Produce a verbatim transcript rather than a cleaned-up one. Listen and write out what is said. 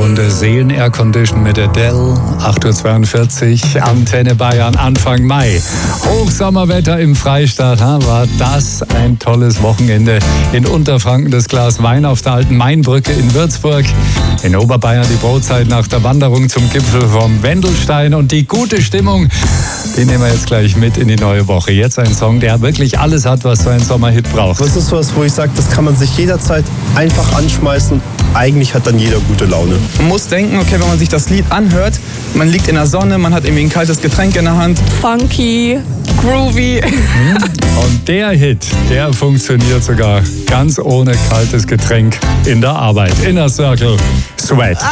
Runde Seelen Air Condition mit Adele. acht Uhr zweiundvierzig, Antenne Bayern, Anfang Mai. Hochsommerwetter im Freistaat. War das ein tolles Wochenende. In Unterfranken das Glas Wein auf der alten Mainbrücke in Würzburg. In Oberbayern die Brotzeit nach der Wanderung zum Gipfel vom Wendelstein. Und die gute Stimmung, die nehmen wir jetzt gleich mit in die neue Woche. Jetzt ein Song, der wirklich alles hat, was so ein Sommerhit braucht. Das ist was, wo ich sage, das kann man sich jederzeit einfach anschmeißen. Eigentlich hat dann jeder gute Laune. Man muss denken, okay, wenn man sich das Lied anhört, man liegt in der Sonne, man hat irgendwie ein kaltes Getränk in der Hand. Funky, groovy. Und der Hit, der funktioniert sogar ganz ohne kaltes Getränk in der Arbeit. Inner Circle, Sweat.